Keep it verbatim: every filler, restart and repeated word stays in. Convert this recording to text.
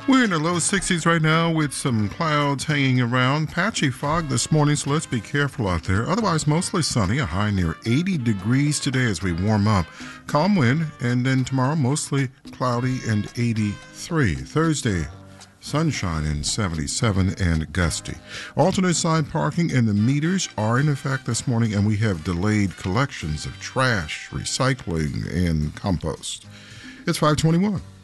We're in the low sixties right now with some clouds hanging around. Patchy fog this morning, so let's be careful out there. Otherwise, mostly sunny, a high near eighty degrees today as we warm up. Calm wind, and then tomorrow, mostly cloudy and eighty-three. Thursday, sunshine and seventy-seven and gusty. Alternate side parking and the meters are in effect this morning, and we have delayed collections of trash, recycling, and compost. It's five twenty-one.